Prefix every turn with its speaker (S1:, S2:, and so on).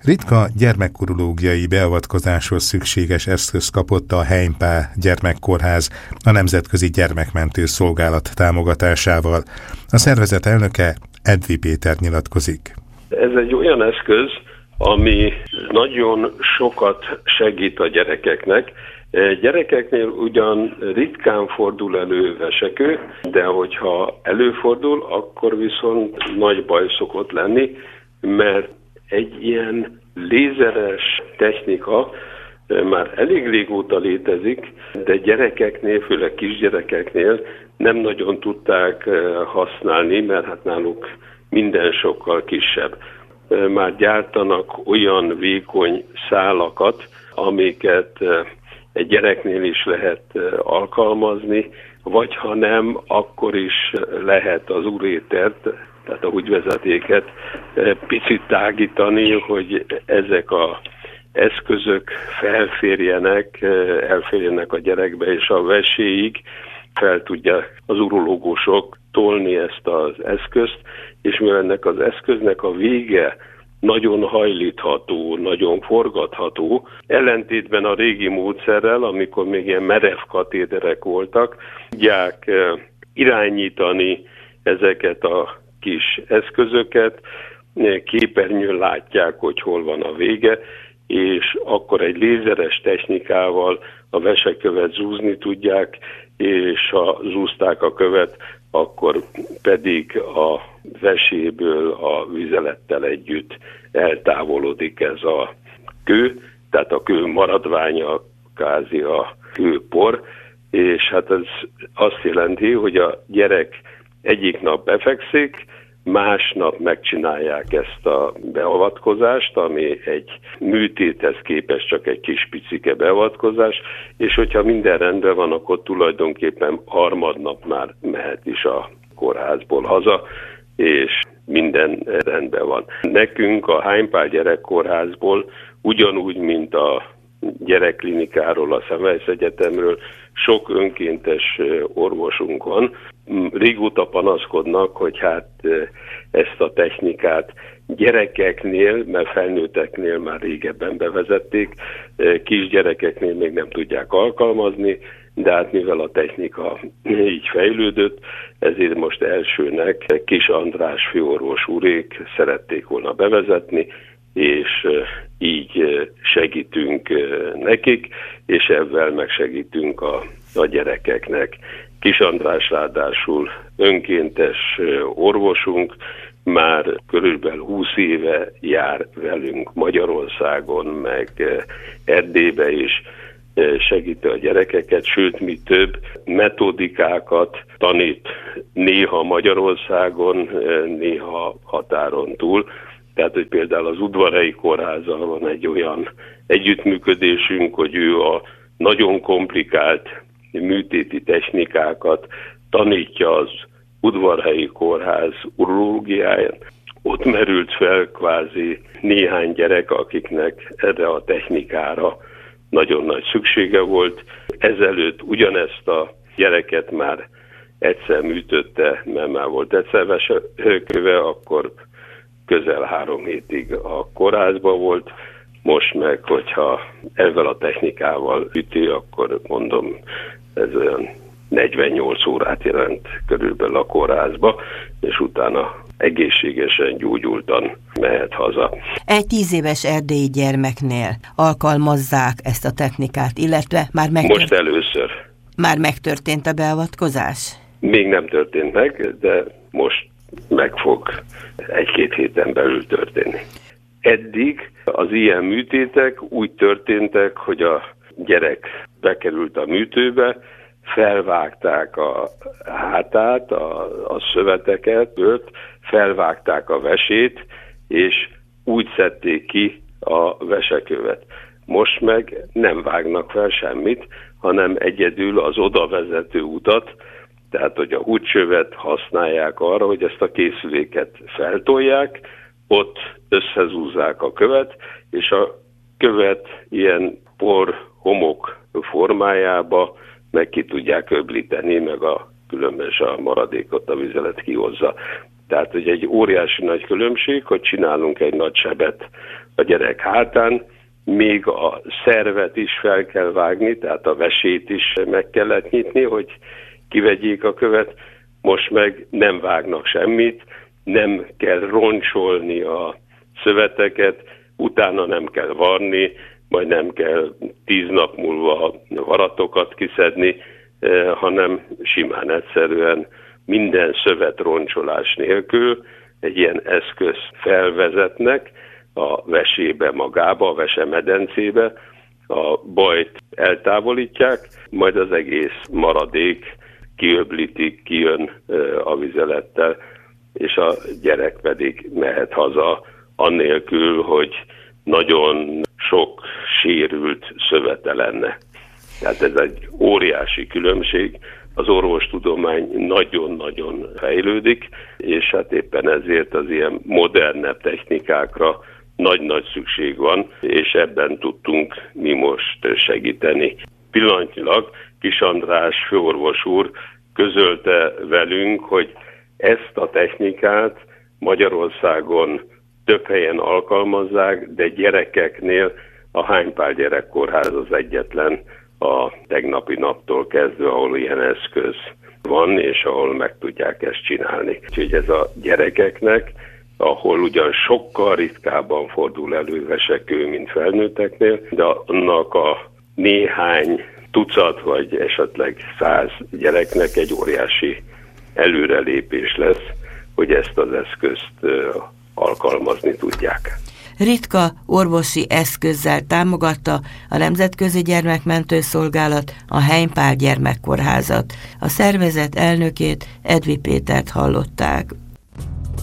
S1: Ritka gyermekkurológiai beavatkozáshoz szükséges eszközt kapott a Heimpál Gyermekkórház a Nemzetközi Gyermekmentő Szolgálat támogatásával. A szervezet elnöke Edvi Péter nyilatkozik.
S2: Ez egy olyan eszköz, ami nagyon sokat segít a gyerekeknek. Gyerekeknél ugyan ritkán fordul elő vesekő, de hogyha előfordul, akkor viszont nagy baj szokott lenni, mert egy ilyen lézeres technika már elég régóta létezik, de gyerekeknél, főleg kisgyerekeknél nem nagyon tudták használni, mert hát náluk minden sokkal kisebb. Már gyártanak olyan vékony szálakat, amiket egy gyereknél is lehet alkalmazni, vagy ha nem, akkor is lehet az urétert, tehát a húgyvezetéket picit tágítani, hogy ezek az eszközök elférjenek a gyerekbe, és a veséig fel tudják az urológusok tolni ezt az eszközt, és mivel ennek az eszköznek a vége nagyon hajlítható, nagyon forgatható, ellentétben a régi módszerrel, amikor még ilyen merev katéterek voltak, tudják irányítani ezeket a kis eszközöket, képernyőn látják, hogy hol van a vége, és akkor egy lézeres technikával a vesekövet zúzni tudják, és ha zúzták a követ, akkor pedig a veséből a vizelettel együtt eltávolodik ez a kő, tehát a kő maradványa, kázi a kőpor, és hát ez azt jelenti, hogy a gyerek egyik nap befekszik, másnap megcsinálják ezt a beavatkozást, ami egy műtéthez képest csak egy kis picike beavatkozás, és hogyha minden rendben van, akkor tulajdonképpen harmadnap már mehet is a kórházból haza, és minden rendben van. Nekünk a Heimpál Gyerekkórházból ugyanúgy, mint a gyerekklinikáról, a Semmelweis Egyetemről sok önkéntes orvosunk van. Régóta panaszkodnak, hogy hát ezt a technikát gyerekeknél, mert felnőtteknél már régebben bevezették, kisgyerekeknél még nem tudják alkalmazni, de hát mivel a technika így fejlődött, ezért most elsőnek Kis András főorvos úrék szerették volna bevezetni, és így segítünk nekik, és ezzel megsegítünk a gyerekeknek. Kis András ráadásul önkéntes orvosunk, már körülbelül 20 éve jár velünk Magyarországon, meg Erdélybe is, segíti a gyerekeket, sőt, mi több metodikákat tanít, néha Magyarországon, néha határon túl. Tehát, hogy például az Udvarhelyi Kórházzal van egy olyan együttműködésünk, hogy ő a nagyon komplikált műtéti technikákat tanítja az Udvarhelyi Kórház urológiáján. Ott merült fel kvázi néhány gyerek, akiknek erre a technikára nagyon nagy szüksége volt. Ezelőtt ugyanezt a gyereket már egyszer műtötte, mert már volt egyszer veseköve, akkor közel 3 hétig a kórházban volt. Most meg, hogyha ezzel a technikával üti, akkor mondom, ez olyan 48 órát jelent körülbelül a kórházba, és utána egészségesen, gyógyultan mehet haza.
S3: Egy 10 éves erdélyi gyermeknél alkalmazzák ezt a technikát, illetve
S2: most először.
S3: Már megtörtént a beavatkozás?
S2: Még nem történt meg, de most meg fog 1-2 héten belül történni. Eddig az ilyen műtétek úgy történtek, hogy a gyerek bekerült a műtőbe, felvágták a hátát, a szöveteket, felvágták a vesét, és úgy szedték ki a vesekövet. Most meg nem vágnak fel semmit, hanem egyedül az odavezető utat, tehát hogy a húdcsövet használják arra, hogy ezt a készüléket feltolják, ott összezúzzák a követ, és a követ ilyen por-homok formájába meg ki tudják öblíteni, meg különben a maradékot a vizelet kihozza. Tehát, hogy egy óriási nagy különbség, hogy csinálunk egy nagy sebet a gyerek hátán, még a szervet is fel kell vágni, tehát a vesét is meg kellett nyitni, hogy kivegyék a követ. Most meg nem vágnak semmit, nem kell roncsolni a szöveteket, utána nem kell varni, majd nem kell 10 nap múlva varatokat kiszedni, hanem simán egyszerűen minden szövetroncsolás nélkül egy ilyen eszközt felvezetnek a vesébe magába, a vesemedencébe, a bajt eltávolítják, majd az egész maradék kiöblítik, kijön a vizelettel, és a gyerek pedig mehet haza annélkül, hogy nagyon sok sérült szövete lenne. Tehát ez egy óriási különbség. Az orvostudomány nagyon-nagyon fejlődik, és hát éppen ezért az ilyen modernebb technikákra nagy-nagy szükség van, és ebben tudtunk mi most segíteni. Pillanatnyilag Kis András főorvos úr közölte velünk, hogy ezt a technikát Magyarországon több helyen alkalmazzák, de gyerekeknél a Hánypál Gyerekkórház az egyetlen a tegnapi naptól kezdve, ahol ilyen eszköz van, és ahol meg tudják ezt csinálni. Úgyhogy ez a gyerekeknek, ahol ugyan sokkal ritkábban fordul elő vesekő, mint felnőtteknél, de annak a néhány tucat, vagy esetleg 100 gyereknek egy óriási előrelépés lesz, hogy ezt az eszközt alkalmazni tudják.
S3: Ritka orvosi eszközzel támogatta a Nemzetközi Gyermekmentő Szolgálat a Hánypál Gyermekkórházat. A szervezet elnökét, Edvi Pétert hallották.